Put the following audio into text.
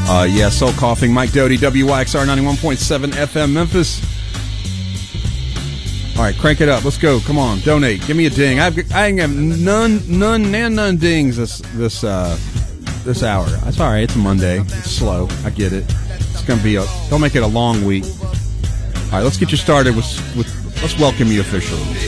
Yeah, Soul Coughing, Mike Doty, WYXR 91.7 FM, Memphis. All right, crank it up. Let's go. Come on, donate. Give me a ding. I have none dings this hour. That's all right. It's a Monday. It's slow. I get it. It's gonna be don't make it a long week. All right, let's get you started with let's welcome you officially.